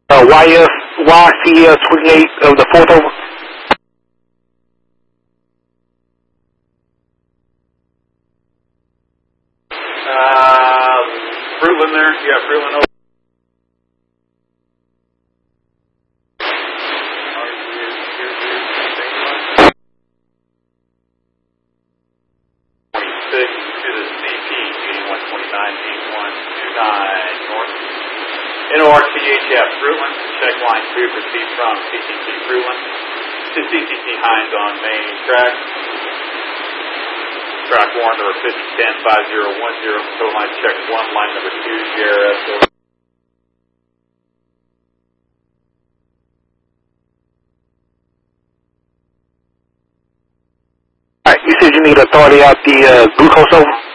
YCL 28 of the 4th over. Fruitland there? Yeah, Fruitland over. To the CP, meeting 129.8129 north. NORCHF Fruitland, check line 2, proceed from CCC Fruitland to CCC Hines on main track. Track 1, number 5010-5010, total line check 1, line number 2, GRS over. Alright, you said you need authority out the glucose over?